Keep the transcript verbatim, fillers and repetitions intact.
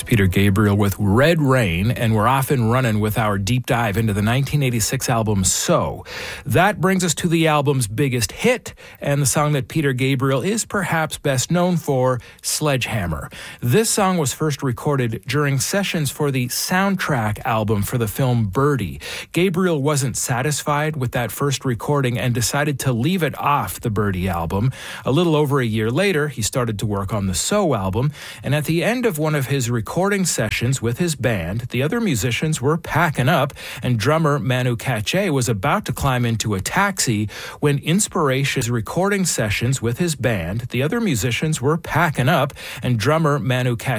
Peter Gabriel with Red Rain, and we're off and running with our deep dive into the nineteen eighty-six album So. That brings us to the album's biggest hit, and the song that Peter Gabriel is perhaps best known for, Sledgehammer. This song was first recorded during sessions for the soundtrack album for the film Birdie. Gabriel wasn't satisfied with that first recording and decided to leave it off the Birdie album. A little over a year later, he started to work on the So album, and at the end of one of his recording sessions with his band, the other musicians were packing up, and drummer Manu Katché was about to climb into a taxi when Inspiration's recording sessions with his band, the other musicians were packing up, and drummer Manu Katché